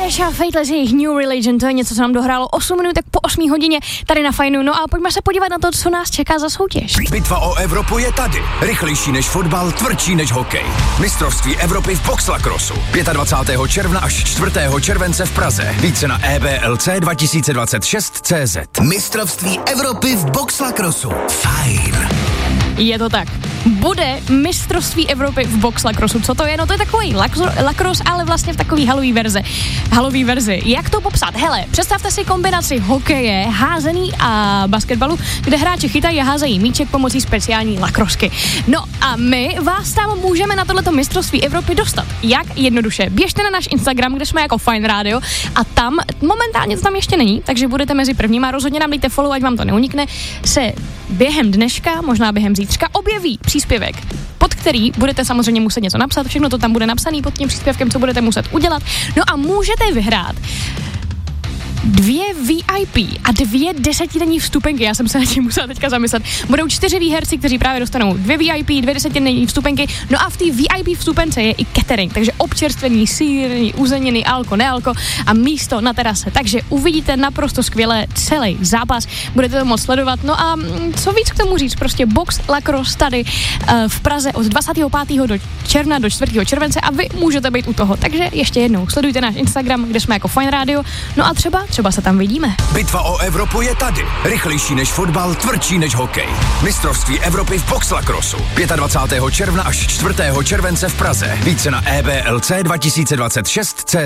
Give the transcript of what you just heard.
Kaladesh a Fateless, jejich New Religion, to je něco, co nám dohrálo 8 minutek po 8 hodině tady na Fajnu. No a pojďme se podívat na to, co nás čeká za soutěž. Bitva o Evropu je tady. Rychlejší než fotbal, tvrdší než hokej. Mistrovství Evropy v boxlacrossu. 25. června až 4. července v Praze. Více na eblc2026.cz. Mistrovství Evropy v boxlacrossu. Fajn. Je to tak. Bude mistrovství Evropy v boxlacrossu. Co to je? No to je takový lacrosse, ale vlastně v takový halový verzi. Jak to popsat? Hele, představte si kombinaci hokeje, házení a basketbalu, kde hráči chytají a házejí míček pomocí speciální lacrosky. No a my vás tam můžeme na tohleto mistrovství Evropy dostat. Jak? Jednoduše. Běžte na náš Instagram, kde jsme jako Fajn Radio a tam, momentálně to tam ještě není, takže budete mezi prvníma, rozhodně nám dejte follow, ať vám to neunikne, se během dneška, možná během zítřka objeví příspěvek, pod který budete samozřejmě muset něco napsat, všechno to tam bude napsané pod tím příspěvkem, co budete muset udělat. No a můžete vyhrát 2 VIP a 2 desetidenní vstupenky. Já jsem se na tím musela teďka zamyslet. Budou 4 výherci, kteří právě dostanou 2 VIP, 2 desetidenní vstupenky. No a v té VIP vstupence je i catering, takže občerstvení, sýr, uzeniny, alko, nealko a místo na terase. Takže uvidíte naprosto skvěle celý zápas. Budete to moct sledovat. No a co víc k tomu říct? Prostě box lacrosse tady v Praze od 25. do června do 4. července a vy můžete být u toho. Takže ještě jednou sledujte náš Instagram, kde jsme jako Fajn Radio. No a třeba se tam vidíme. Bitva o Evropu je tady. Rychlejší než fotbal, tvrdší než hokej. Mistrovství Evropy v boxlacrossu. 25. června až 4. července v Praze. Více na eblc2026.cz.